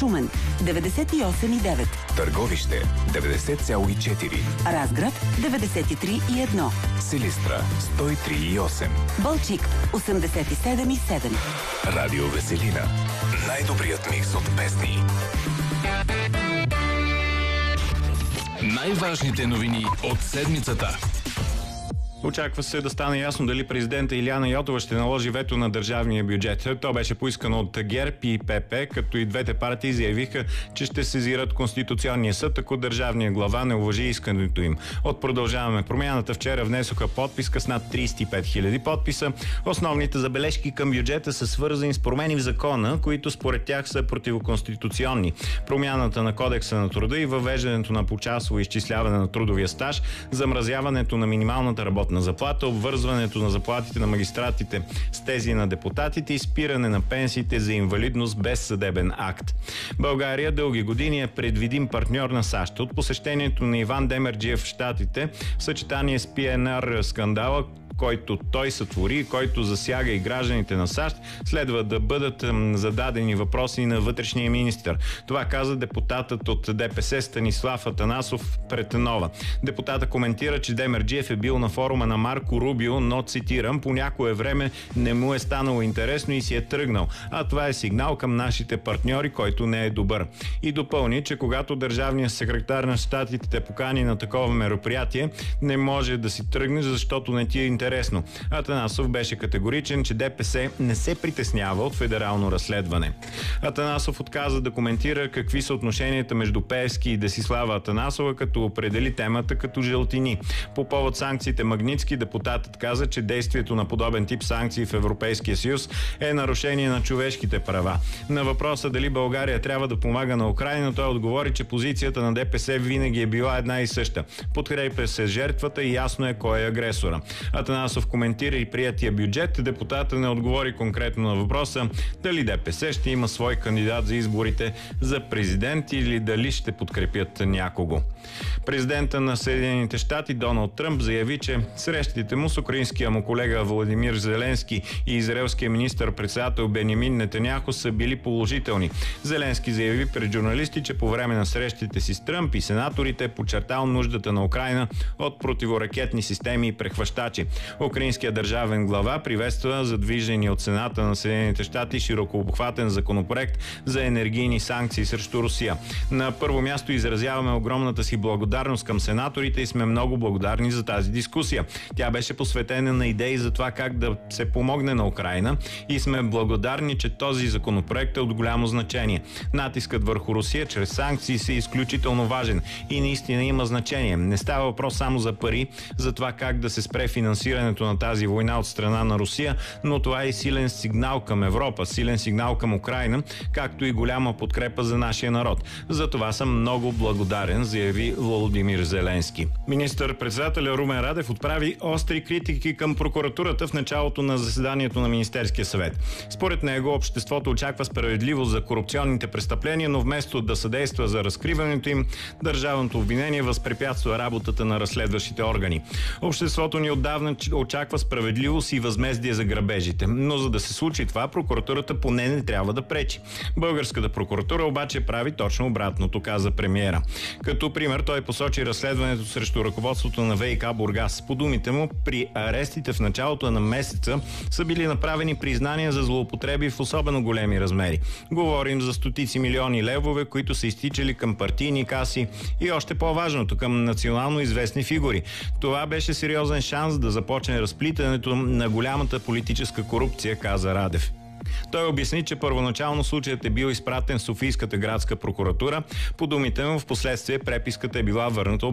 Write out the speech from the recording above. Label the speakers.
Speaker 1: Шумен 98,9,
Speaker 2: Търговище 90,4,
Speaker 1: Разград 93,1,
Speaker 2: Силистра 103,8,
Speaker 1: Балчик 87,7.
Speaker 2: Радио Веселина. Най-добрият микс от песни. Най-важните новини от седмицата.
Speaker 3: Очаква се да стане ясно дали президента Илияна Йотова ще наложи вето на държавния бюджет. То беше поискано от ГЕРБ и ПП, като и двете партии заявиха, че ще сезират Конституционния съд, ако държавният глава не уважи искането им. От Продължаваме промяната вчера внесоха подписка с над 35 000 подписа. Основните забележки към бюджета са свързани с промени в закона, които според тях са противоконституционни. Промяната на Кодекса на труда и въвеждането на почасово изчисляване на трудовия стаж, замразяването на минималната работна заплата, обвързването на заплатите на магистратите с тези на депутатите и спиране на пенсиите за инвалидност без съдебен акт. България дълги години е предвидим партньор на САЩ. От посещението на Иван Демерджиев в Щатите в съчетание с ПНР скандала, който той сътвори и който засяга и гражданите на САЩ, следва да бъдат зададени въпроси на вътрешния министър. Това каза депутатът от ДПС Станислав Атанасов пред Нова. Депутата коментира, че Демерджиев е бил на форума на Марко Рубио, но, цитирам, по някое време не му е станало интересно и си е тръгнал. А това е сигнал към нашите партньори, който не е добър. И допълни, че когато държавният секретар на щатите те покани на такова мероприятие, не може да си тръгне, защото не ти е интересно. Атанасов беше категоричен, че ДПС не се притеснява от федерално разследване. Атанасов отказа да коментира какви са отношенията между Пеевски и Десислава Атанасова, като определи темата като жълтини. По повод санкциите Магнитски, депутатът каза, че действието на подобен тип санкции в Европейския съюз е нарушение на човешките права. На въпроса дали България трябва да помага на Украйна, той отговори, че позицията на ДПС винаги е била една и съща. Подкрепя се жертвата и ясно е кой е агресора. Атанасов коментира и приятия бюджет. Депутатът не отговори конкретно на въпроса дали ДПС ще има свой кандидат за изборите за президент или дали ще подкрепят някого. Президента на Съединените щати Доналд Тръмп заяви, че срещите му с украинския му колега Володимир Зеленски и израелския министър-председател Бенямин Нетаняху са били положителни. Зеленски заяви пред журналисти, че по време на срещите си с Тръмп и сенаторите е подчертал нуждата на Украйна от противоракетни системи и прехващачи. Украинският държавен глава приветства задвижения от Сената на Съединените щати широкообхватен законопроект за енергийни санкции срещу Русия. На първо място изразяваме огромната си благодарност към сенаторите и сме много благодарни за тази дискусия. Тя беше посветена на идеи за това как да се помогне на Украйна и сме благодарни, че този законопроект е от голямо значение. Натискът върху Русия чрез санкции е изключително важен и наистина има значение. Не става въпрос само за пари, за това как да се спре финансирането на тази война от страна на Русия, но това е и силен сигнал към Европа, силен сигнал към Украйна, както и голяма подкрепа за нашия народ. За това съм много благодарен, заяви Володимир Зеленски. Министър-председателя Румен Радев отправи остри критики към прокуратурата в началото на заседанието на Министерския съвет. Според него обществото очаква справедливост за корупционните престъпления, но вместо да съдейства за разкриването им, държавното обвинение възпрепятства работата на разследващите органи. Обществото ни отдавна очаква справедливост и възмездие за грабежите. Но за да се случи това, прокуратурата поне не трябва да пречи. Българската прокуратура обаче прави точно обратното, каза премиера. Като пример той посочи разследването срещу ръководството на ВиК Бургас. По думите му, при арестите в началото на месеца са били направени признания за злоупотреби в особено големи размери. Говорим за стотици милиони левове, които са изтичали към партийни каси и още по-важното, към национално известни фигури. Това беше сериозен шанс да започне разплитането на голямата политическа корупция, каза Радев. Той обясни, че първоначално случаят е бил изпратен в Софийската градска прокуратура. По думите му, в последствие преписката е била върната